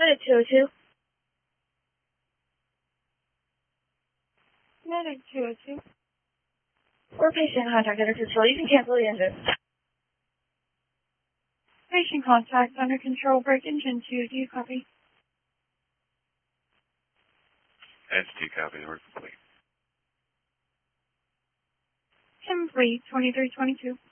Medic 202. Medic 202. We're patient contact under control. You can cancel the engine. Patient contact under control. Break engine 2. Do you copy? Entity copy. We're complete. Complete 2322.